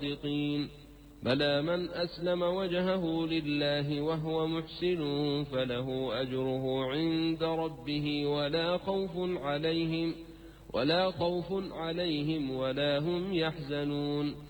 المصدقين بلى من أسلم وجهه لله وهو محسن فله أجره عند ربه ولا خوف عليهم ولا هم يحزنون